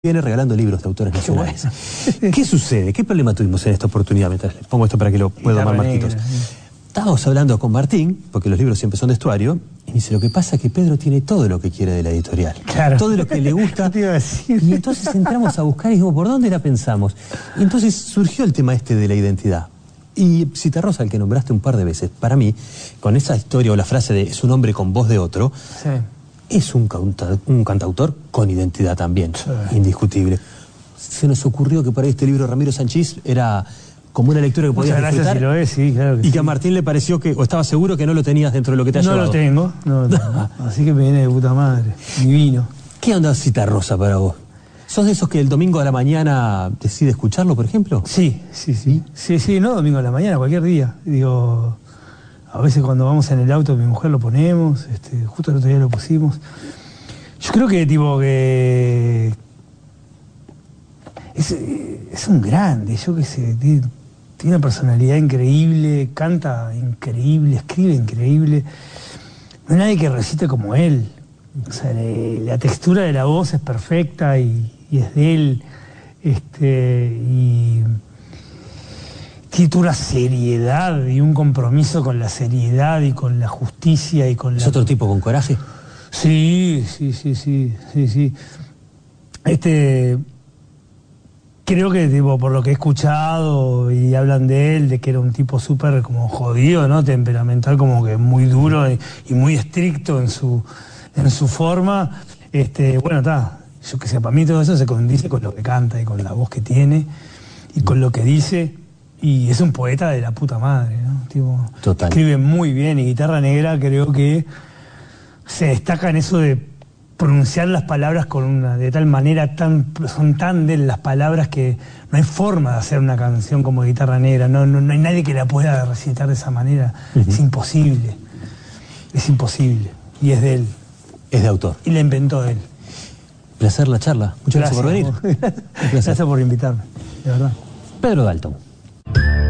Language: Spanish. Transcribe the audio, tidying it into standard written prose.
Viene regalando libros de autores nacionales. ¿Qué sucede? ¿Qué problema tuvimos en esta oportunidad? Mientras les pongo esto para que lo pueda tomar Marquitos. Estábamos hablando con Martín, porque los libros siempre son de Estuario, y me dice, lo que pasa es que Pedro tiene todo lo que quiere de la editorial. Claro. Todo lo que le gusta. Te iba a decir. Y entonces entramos a buscar y digo, ¿por dónde la pensamos? Y entonces surgió el tema este de la identidad. Y Citarrosa, el que nombraste un par de veces, para mí, con esa historia o la frase de es un hombre con voz de otro, Sí. es un cantautor con identidad también, sí, indiscutible. Se nos ocurrió que para este libro Ramiro Sanchís era como una lectura que podías disfrutar. Si lo es, sí, claro que y sí. que a Martín le pareció que, o estaba seguro que no lo tenías dentro de lo que te ha llevado. No lo tengo. Así que me viene de puta madre, divino. ¿Qué onda Citarrosa para vos? ¿Sos de esos que el domingo a la mañana decide escucharlo, por ejemplo? Sí, no domingo a la mañana, cualquier día. Digo, a veces cuando vamos en el auto mi mujer lo ponemos, justo el otro día lo pusimos. Yo creo que es un grande, yo qué sé, tiene una personalidad increíble, canta increíble, escribe increíble. No hay nadie que recite como él. O sea, la textura de la voz es perfecta y es de él. Y tiene una seriedad y un compromiso con la seriedad y con la justicia y con ¿Es otro tipo con coraje? Sí. Creo que por lo que he escuchado y hablan de él, de que era un tipo súper como jodido, ¿no? Temperamental, como que muy duro y muy estricto en su forma. Bueno, está. Yo que sé, para mí todo eso se condice con lo que canta y con la voz que tiene y con lo que dice. Y es un poeta de la puta madre, ¿no? Tipo, total. Escribe muy bien y Guitarra Negra creo que se destaca en eso de pronunciar las palabras de tal manera, son tan de las palabras que no hay forma de hacer una canción como Guitarra Negra, no hay nadie que la pueda recitar de esa manera. Es imposible, y es de él. Es de autor. Y la inventó él. Placer la charla. Muchas gracias por venir. Gracias por invitarme, de verdad. Pedro Dalton.